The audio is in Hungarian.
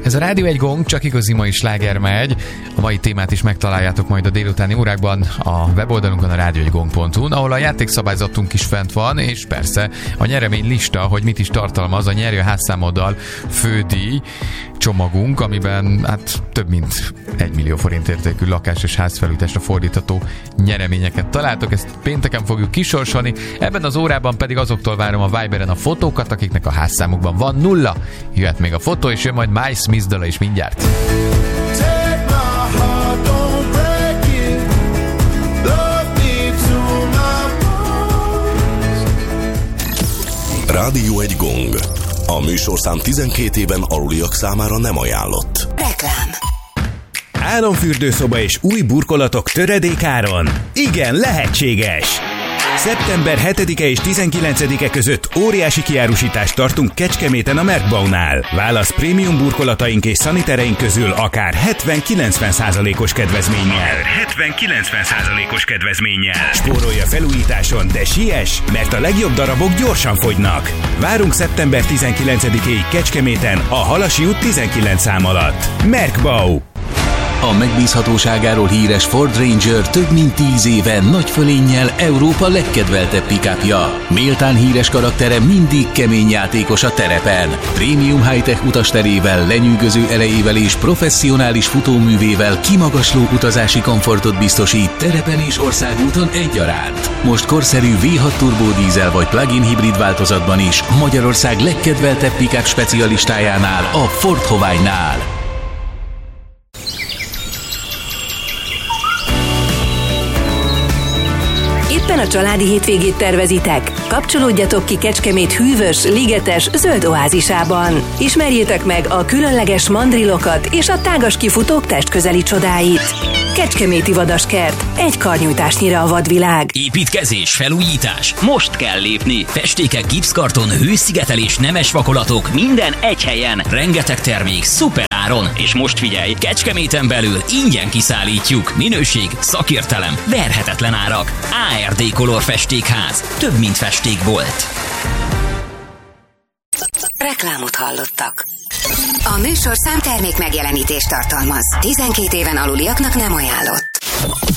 Ez a Rádió egy Gong, csak igazi mai sláger megy. A mai témát is megtaláljátok majd a délutáni órákban a weboldalunkon, a radio1gong.hu-n, ahol a játékszabályzatunk is fent van, és persze a nyeremény lista, hogy mit is tartalmaz a Nyerj a házszámoddal fődíj csomagunk, amiben hát több mint 1 millió forint értékű lakás- és házfelújításra fordítható nyereményeket találtok. Ezt pénteken fogjuk kisorsolni. Ebben az órában pedig azoktól várom a Viberen a fotókat, akiknek a házszámukban van 0. Jöhet még a fotó, és jön majd Miles Smith dala is mindjárt. Rádió egy Gong. A műsorszám 12 éven aluliak számára nem ajánlott. Reklám. Álomfürdőszoba és új burkolatok töredékáron? Igen, lehetséges! Szeptember 7-e és 19-e között óriási kiárusítást tartunk Kecskeméten a Merkbaunál. Válasz prémium burkolataink és szanitereink közül akár 70-90%-os kedvezménnyel. Spórolja felújításon, de siess, mert a legjobb darabok gyorsan fogynak. Várunk szeptember 19-éig Kecskeméten a Halasi út 19 szám alatt. Merkbau. A megbízhatóságáról híres Ford Ranger több mint 10 éve nagy fölénnyel Európa legkedveltebb pick-upja. Méltán híres karaktere mindig kemény játékos a terepen. Prémium high-tech utasterével, lenyűgöző erejével és professzionális futóművével kimagasló utazási komfortot biztosít terepen és országúton egyaránt. Most korszerű V6 turbódízel vagy plug-in hibrid változatban is Magyarország legkedveltebb pick-up specialistájánál, a Ford Hawaii-nál. Éppen a családi hétvégét tervezitek? Kapcsolódjatok ki Kecskemét hűvös, ligetes, zöld oázisában. Ismerjétek meg a különleges mandrilokat és a tágas kifutók testközeli csodáit. Kecskeméti Vadaskert, egy karnyújtásnyira a vadvilág. Építkezés, felújítás, most kell lépni. Festékek, gipszkarton, hőszigetelés, nemes vakolatok, minden egy helyen. Rengeteg termék, szuper áron. És most figyelj, Kecskeméten belül ingyen kiszállítjuk. Minőség, szakértelem, verhetetlen árak. ARD Color Festékház. Több mint festékbolt. Reklámot hallottak. A műsorszám termék megjelenítést tartalmaz. 12 éven aluliaknak nem ajánlott.